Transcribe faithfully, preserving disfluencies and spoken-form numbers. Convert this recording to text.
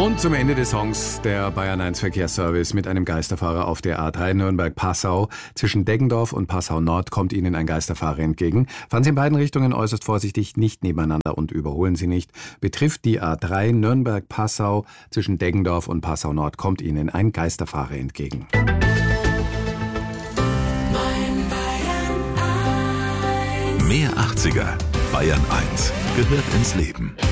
Und zum Ende des Songs der Bayern eins Verkehrsservice mit einem Geisterfahrer auf der A drei Nürnberg-Passau. Zwischen Deggendorf und Passau-Nord kommt Ihnen ein Geisterfahrer entgegen. Fahren Sie in beiden Richtungen äußerst vorsichtig, nicht nebeneinander und überholen Sie nicht. Betrifft die A drei Nürnberg-Passau, zwischen Deggendorf und Passau-Nord kommt Ihnen ein Geisterfahrer entgegen. Mehr achtziger. Bayern eins gehört ins Leben.